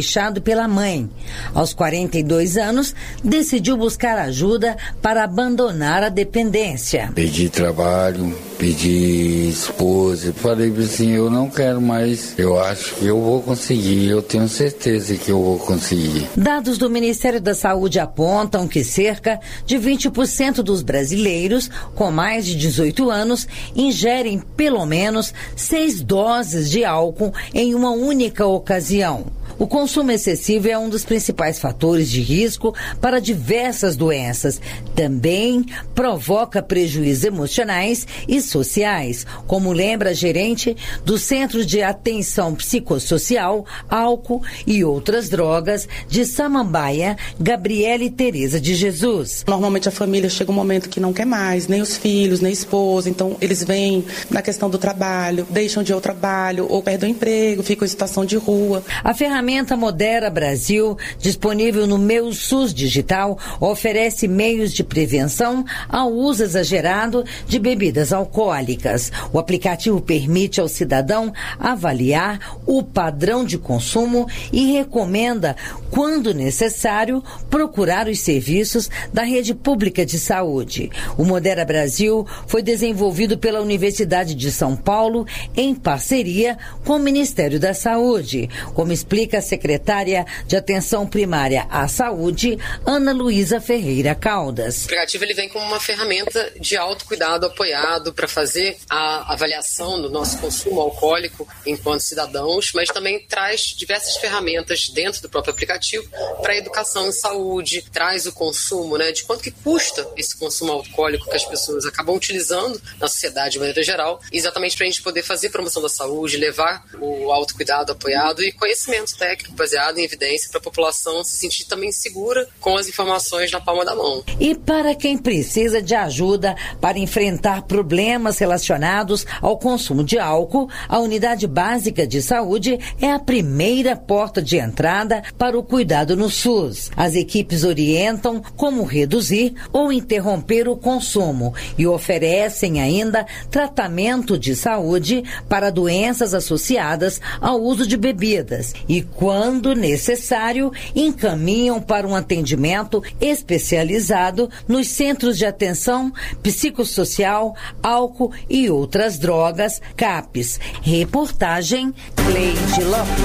deixado pela mãe. Aos 42 anos, decidiu buscar ajuda para abandonar a dependência. Pedi trabalho, pedi esposa, falei assim, eu não quero mais, eu acho que eu vou conseguir, eu tenho certeza que eu vou conseguir. Dados do Ministério da Saúde apontam que cerca de 20% dos brasileiros com mais de 18 anos ingerem pelo menos 6 doses de álcool em uma única ocasião. O consumo excessivo é um dos principais fatores de risco para diversas doenças. Também provoca prejuízos emocionais e sociais, como lembra a gerente do Centro de Atenção Psicossocial, Álcool e Outras Drogas de Samambaia, Gabriele Tereza de Jesus. Normalmente a família chega um momento que não quer mais, nem os filhos, nem a esposa, então eles vêm na questão do trabalho, deixam de ir ao trabalho ou perdem o emprego, ficam em situação de rua. A ferramenta Modera Brasil, disponível no Meu SUS Digital, oferece meios de prevenção ao uso exagerado de bebidas alcoólicas. O aplicativo permite ao cidadão avaliar o padrão de consumo e recomenda, quando necessário, procurar os serviços da rede pública de saúde. O Modera Brasil foi desenvolvido pela Universidade de São Paulo em parceria com o Ministério da Saúde, como explica a secretária de Atenção Primária à Saúde, Ana Luísa Ferreira Caldas. O aplicativo ele vem como uma ferramenta de autocuidado apoiado para fazer a avaliação do nosso consumo alcoólico enquanto cidadãos, mas também traz diversas ferramentas dentro do próprio aplicativo para a educação em saúde, traz o consumo, de quanto que custa esse consumo alcoólico que as pessoas acabam utilizando na sociedade de maneira geral, exatamente para a gente poder fazer promoção da saúde, levar o autocuidado apoiado e conhecimento técnico baseado em evidência para a população se sentir também segura com as informações na palma da mão. E para quem precisa de ajuda para enfrentar problemas relacionados ao consumo de álcool, a Unidade Básica de Saúde é a primeira porta de entrada para o cuidado no SUS. As equipes orientam como reduzir ou interromper o consumo e oferecem ainda tratamento de saúde para doenças associadas ao uso de bebidas e, quando necessário, encaminham para um atendimento especializado nos Centros de Atenção Psicossocial, Álcool e Outras Drogas, CAPS. Reportagem Cleide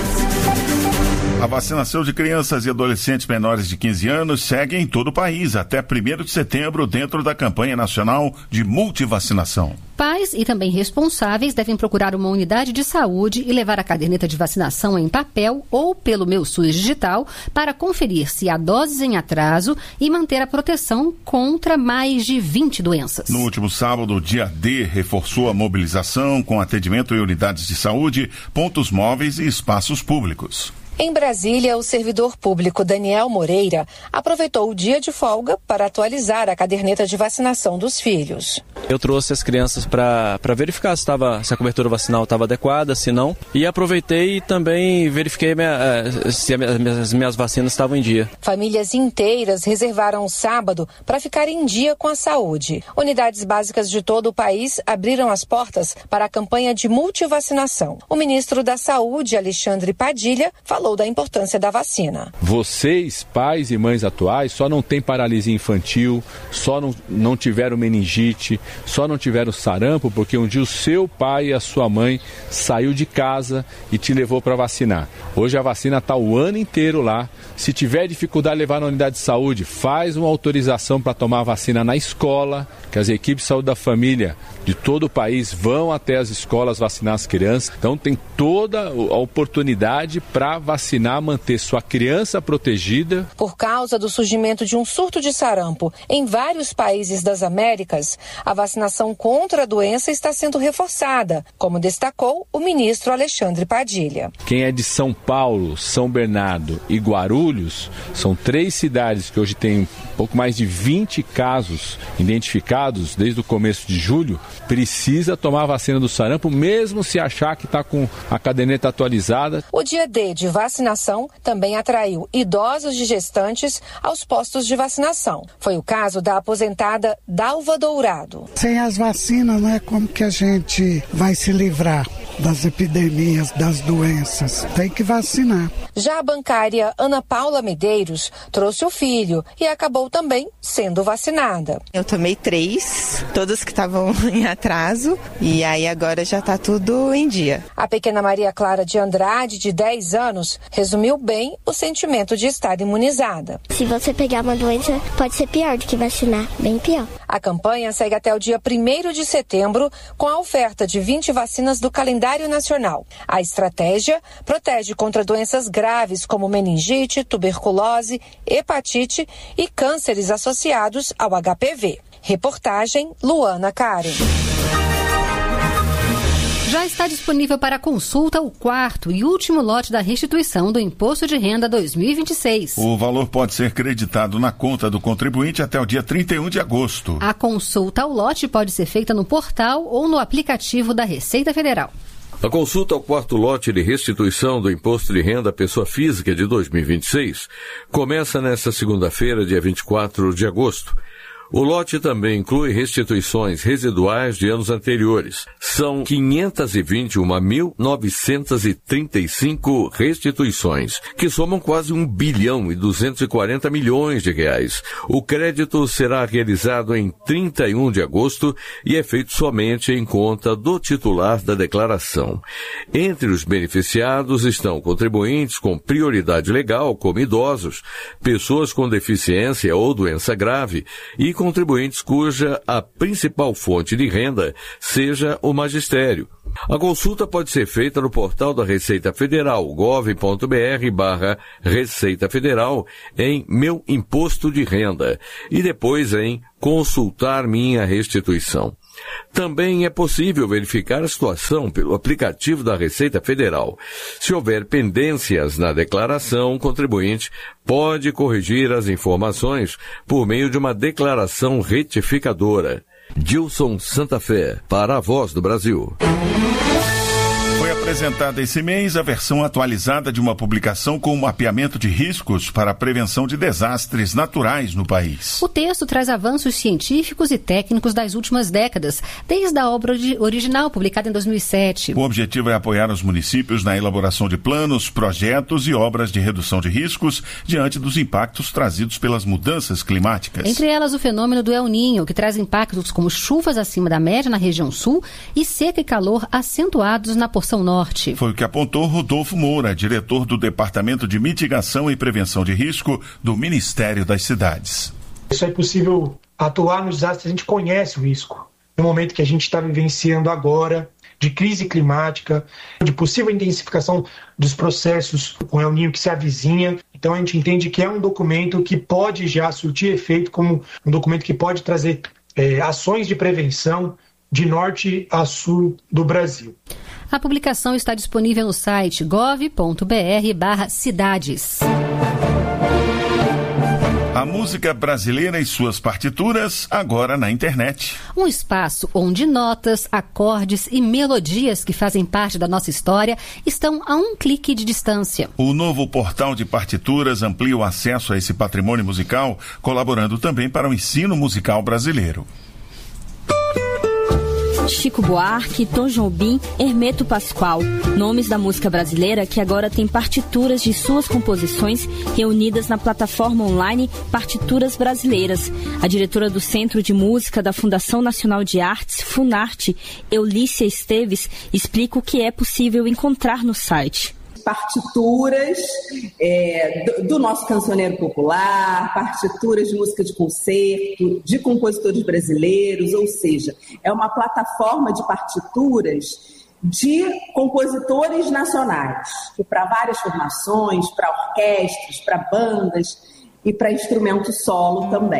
Lopes. A vacinação de crianças e adolescentes menores de 15 anos segue em todo o país até 1º de setembro dentro da campanha nacional de multivacinação. Pais e também responsáveis devem procurar uma unidade de saúde e levar a caderneta de vacinação em papel ou pelo Meu SUS Digital para conferir se há doses em atraso e manter a proteção contra mais de 20 doenças. No último sábado, o Dia D reforçou a mobilização com atendimento em unidades de saúde, pontos móveis e espaços públicos. Em Brasília, o servidor público Daniel Moreira aproveitou o dia de folga para atualizar a caderneta de vacinação dos filhos. Eu trouxe as crianças para verificar se a cobertura vacinal estava adequada, se não, e aproveitei e também verifiquei se as minhas vacinas estavam em dia. Famílias inteiras reservaram o sábado para ficar em dia com a saúde. Unidades básicas de todo o país abriram as portas para a campanha de multivacinação. O ministro da Saúde, Alexandre Padilha, falou da importância da vacina. Vocês, pais e mães atuais, só não têm paralisia infantil, só não tiveram meningite, só não tiveram sarampo porque um dia o seu pai e a sua mãe saiu de casa e te levou para vacinar. Hoje a vacina está o ano inteiro lá. Se tiver dificuldade de levar na unidade de saúde, faz uma autorização para tomar a vacina na escola, que as equipes de saúde da família de todo o país vão até as escolas vacinar as crianças. Então tem toda a oportunidade para vacinar, manter sua criança protegida. Por causa do surgimento de um surto de sarampo em vários países das Américas, a vacinação contra a doença está sendo reforçada, como destacou o ministro Alexandre Padilha. Quem é de São Paulo, São Bernardo e Guarulhos, são 3 cidades que hoje têm um pouco mais de 20 casos identificados desde o começo de julho, precisa tomar a vacina do sarampo, mesmo se achar que está com a caderneta atualizada. O dia D de vacinação também atraiu idosos e gestantes aos postos de vacinação. Foi o caso da aposentada Dalva Dourado. Sem as vacinas, não é como que a gente vai se livrar. das epidemias, das doenças. Tem que vacinar. Já a bancária Ana Paula Medeiros trouxe o filho e acabou também sendo vacinada. Eu tomei 3, todas que estavam em atraso, e aí agora já está tudo em dia. A pequena Maria Clara de Andrade, de 10 anos, resumiu bem o sentimento de estar imunizada. Se você pegar uma doença, pode ser pior do que vacinar, bem pior. A campanha segue até o dia 1º de setembro, com a oferta de 20 vacinas do calendário nacional. A estratégia protege contra doenças graves como meningite, tuberculose, hepatite e cânceres associados ao HPV. Reportagem Luana Karen. Já está disponível para consulta o 4º e último lote da restituição do Imposto de Renda 2026. O valor pode ser creditado na conta do contribuinte até o dia 31 de agosto. A consulta ao lote pode ser feita no portal ou no aplicativo da Receita Federal. A consulta ao 4º lote de restituição do Imposto de Renda à Pessoa Física de 2026 começa nesta segunda-feira, dia 24 de agosto. O lote também inclui restituições residuais de anos anteriores. São 521.935 restituições, que somam quase 1 bilhão e 240 milhões de reais. O crédito será realizado em 31 de agosto e é feito somente em conta do titular da declaração. Entre os beneficiados estão contribuintes com prioridade legal, como idosos, pessoas com deficiência ou doença grave e contribuintes cuja a principal fonte de renda seja o magistério. A consulta pode ser feita no portal da Receita Federal, gov.br/Receita Federal, em Meu Imposto de Renda, e depois em Consultar Minha Restituição. Também é possível verificar a situação pelo aplicativo da Receita Federal. Se houver pendências na declaração, o contribuinte pode corrigir as informações por meio de uma declaração retificadora. Gilson Santa Fé, para a Voz do Brasil. Foi apresentada esse mês a versão atualizada de uma publicação com um mapeamento de riscos para a prevenção de desastres naturais no país. O texto traz avanços científicos e técnicos das últimas décadas, desde a obra original, publicada em 2007. O objetivo é apoiar os municípios na elaboração de planos, projetos e obras de redução de riscos diante dos impactos trazidos pelas mudanças climáticas. Entre elas, o fenômeno do El Niño, que traz impactos como chuvas acima da média na região sul e seca e calor acentuados na porção norte. Foi o que apontou Rodolfo Moura, diretor do Departamento de Mitigação e Prevenção de Risco do Ministério das Cidades. Isso é possível atuar nos desastres, a gente conhece o risco. No momento que a gente está vivenciando agora, de crise climática, de possível intensificação dos processos com El Niño que se avizinha. Então a gente entende que é um documento que pode já surtir efeito como um documento que pode trazer ações de prevenção de norte a sul do Brasil. A publicação está disponível no site gov.br/cidades. A música brasileira e suas partituras agora na internet. Um espaço onde notas, acordes e melodias que fazem parte da nossa história estão a um clique de distância. O novo portal de partituras amplia o acesso a esse patrimônio musical, colaborando também para o ensino musical brasileiro. Chico Buarque, Tom Jobim, Hermeto Pascoal, nomes da música brasileira que agora tem partituras de suas composições reunidas na plataforma online Partituras Brasileiras. A diretora do Centro de Música da Fundação Nacional de Artes, Funarte, Eulícia Esteves, explica o que é possível encontrar no site. Partituras do nosso cancioneiro popular, partituras de música de concerto, de compositores brasileiros, ou seja, é uma plataforma de partituras de compositores nacionais, para várias formações, para orquestras, para bandas e para instrumento solo também.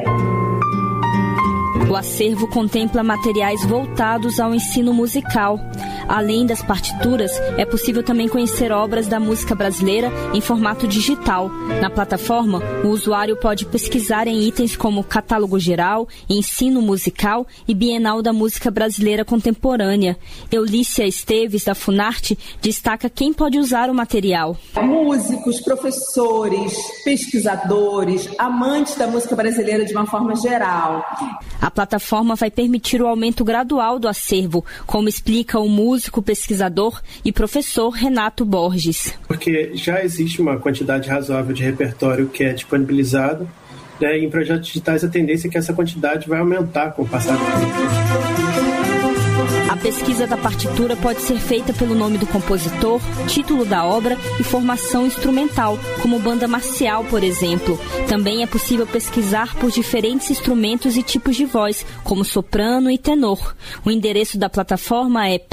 O acervo contempla materiais voltados ao ensino musical. Além das partituras, é possível também conhecer obras da música brasileira em formato digital. Na plataforma, o usuário pode pesquisar em itens como Catálogo Geral, Ensino Musical e Bienal da Música Brasileira Contemporânea. Eulícia Esteves, da Funarte, destaca quem pode usar o material. Músicos, professores, pesquisadores, amantes da música brasileira de uma forma geral. A plataforma vai permitir o aumento gradual do acervo, como explica o músico, pesquisador e professor Renato Borges. Porque já existe uma quantidade razoável de repertório que é disponibilizado, né? Em projetos digitais a tendência é que essa quantidade vai aumentar com o passar do tempo. A pesquisa da partitura pode ser feita pelo nome do compositor, título da obra e formação instrumental, como banda marcial, por exemplo. Também é possível pesquisar por diferentes instrumentos e tipos de voz, como soprano e tenor. O endereço da plataforma é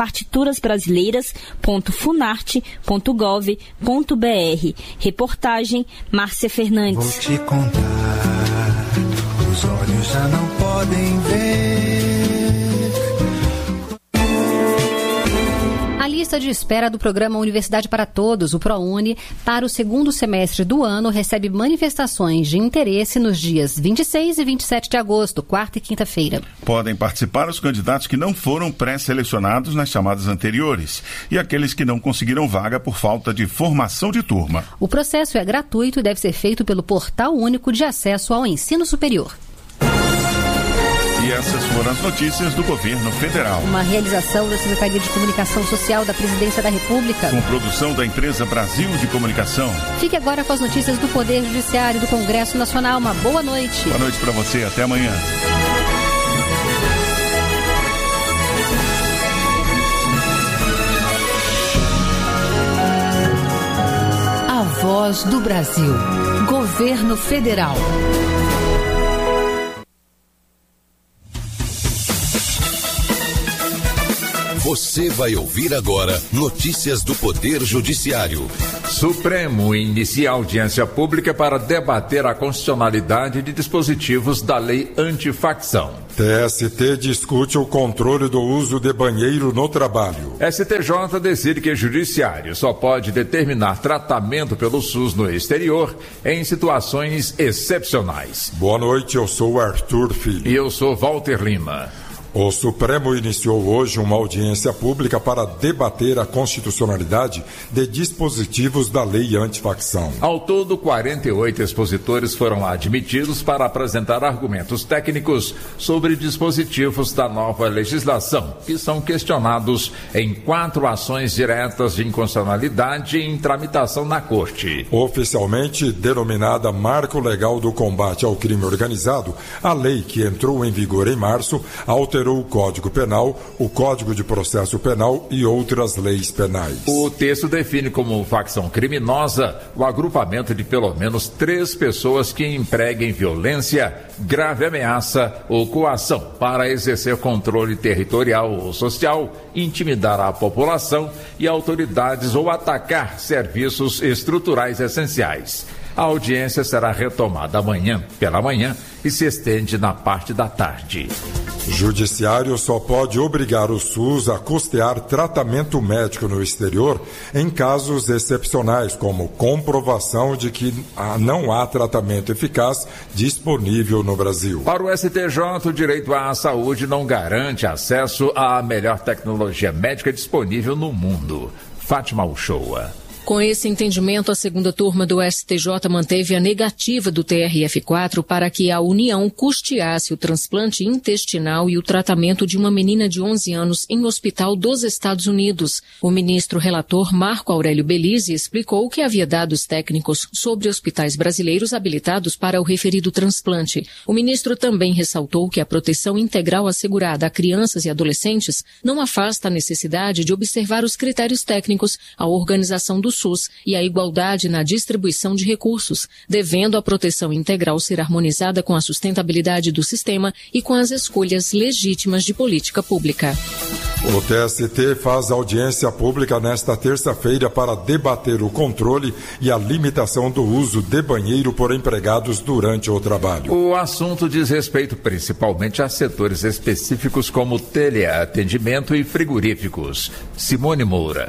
partiturasbrasileiras.funarte.gov.br. Reportagem Márcia Fernandes. Vou te contar, os olhos já não podem ver. A lista de espera do programa Universidade para Todos, o ProUni, para o segundo semestre do ano recebe manifestações de interesse nos dias 26 e 27 de agosto, quarta e quinta-feira. Podem participar os candidatos que não foram pré-selecionados nas chamadas anteriores e aqueles que não conseguiram vaga por falta de formação de turma. O processo é gratuito e deve ser feito pelo Portal Único de Acesso ao Ensino Superior. E essas foram as notícias do governo federal. Uma realização da Secretaria de Comunicação Social da Presidência da República. Com produção da empresa Brasil de Comunicação. Fique agora com as notícias do Poder Judiciário do Congresso Nacional. Uma boa noite. Boa noite para você. Até amanhã. A Voz do Brasil. Governo Federal. Você vai ouvir agora notícias do Poder Judiciário. Supremo inicia audiência pública para debater a constitucionalidade de dispositivos da lei antifacção. TST discute o controle do uso de banheiro no trabalho. STJ decide que o judiciário só pode determinar tratamento pelo SUS no exterior em situações excepcionais. Boa noite, eu sou Arthur Filho. E eu sou Walter Lima. O Supremo iniciou hoje uma audiência pública para debater a constitucionalidade de dispositivos da lei antifacção. Ao todo, 48 expositores foram admitidos para apresentar argumentos técnicos sobre dispositivos da nova legislação, que são questionados em 4 ações diretas de inconstitucionalidade em tramitação na Corte. Oficialmente denominada Marco Legal do Combate ao Crime Organizado, a lei que entrou em vigor em março alterou o Código Penal, o Código de Processo Penal e outras leis penais. O texto define como facção criminosa o agrupamento de pelo menos 3 pessoas que empreguem violência, grave ameaça ou coação para exercer controle territorial ou social, intimidar a população e autoridades ou atacar serviços estruturais essenciais. A audiência será retomada amanhã pela manhã e se estende na parte da tarde. Judiciário só pode obrigar o SUS a custear tratamento médico no exterior em casos excepcionais, como comprovação de que não há tratamento eficaz disponível no Brasil. Para o STJ, o direito à saúde não garante acesso à melhor tecnologia médica disponível no mundo. Fátima Uchoa. Com esse entendimento, a segunda turma do STJ manteve a negativa do TRF4 para que a União custeasse o transplante intestinal e o tratamento de uma menina de 11 anos em um hospital dos Estados Unidos. O ministro relator Marco Aurélio Belize explicou que havia dados técnicos sobre hospitais brasileiros habilitados para o referido transplante. O ministro também ressaltou que a proteção integral assegurada a crianças e adolescentes não afasta a necessidade de observar os critérios técnicos, a organização do SUS e a igualdade na distribuição de recursos, devendo a proteção integral ser harmonizada com a sustentabilidade do sistema e com as escolhas legítimas de política pública. O TST faz audiência pública nesta terça-feira para debater o controle e a limitação do uso de banheiro por empregados durante o trabalho. O assunto diz respeito principalmente a setores específicos como teleatendimento e frigoríficos. Simone Moura.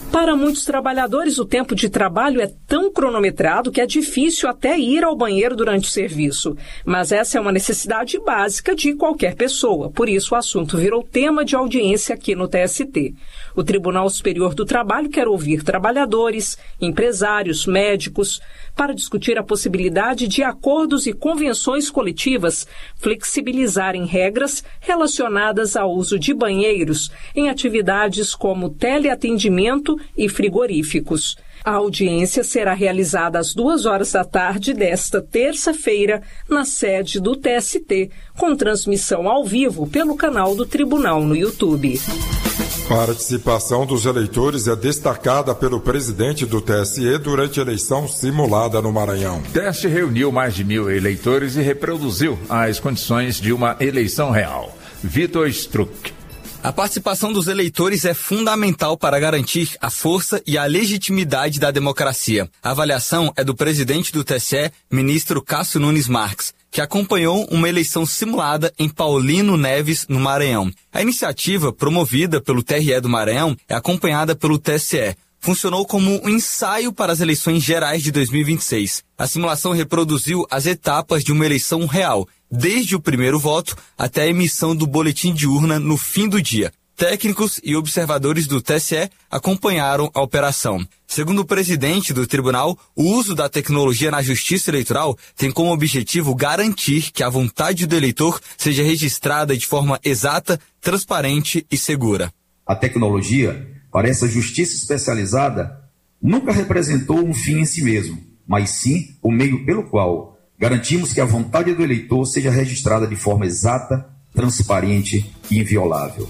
Para muitos trabalhadores, o tempo de trabalho é tão cronometrado que é difícil até ir ao banheiro durante o serviço. Mas essa é uma necessidade básica de qualquer pessoa. Por isso, o assunto virou tema de audiência aqui no TST. O Tribunal Superior do Trabalho quer ouvir trabalhadores, empresários, médicos, para discutir a possibilidade de acordos e convenções coletivas flexibilizarem regras relacionadas ao uso de banheiros em atividades como teleatendimento e frigoríficos. A audiência será realizada às 14h desta terça-feira na sede do TST, com transmissão ao vivo pelo canal do Tribunal no YouTube. Participação dos eleitores é destacada pelo presidente do TSE durante a eleição simulada no Maranhão. O teste reuniu mais de 1.000 eleitores e reproduziu as condições de uma eleição real. Vitor Struck. A participação dos eleitores é fundamental para garantir a força e a legitimidade da democracia. A avaliação é do presidente do TSE, ministro Cássio Nunes Marques, que acompanhou uma eleição simulada em Paulino Neves, no Maranhão. A iniciativa, promovida pelo TRE do Maranhão, é acompanhada pelo TSE. Funcionou como um ensaio para as eleições gerais de 2026. A simulação reproduziu as etapas de uma eleição real, desde o primeiro voto até a emissão do boletim de urna no fim do dia. Técnicos e observadores do TSE acompanharam a operação. Segundo o presidente do tribunal, o uso da tecnologia na justiça eleitoral tem como objetivo garantir que a vontade do eleitor seja registrada de forma exata, transparente e segura. A tecnologia, para essa justiça especializada, nunca representou um fim em si mesmo, mas sim o meio pelo qual garantimos que a vontade do eleitor seja registrada de forma exata, transparente e inviolável.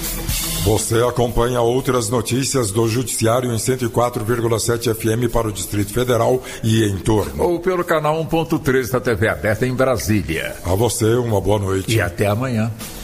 Você acompanha outras notícias do Judiciário em 104,7 FM para o Distrito Federal e em torno. Ou pelo canal 1.3 da TV aberta em Brasília. A você, uma boa noite. E até amanhã.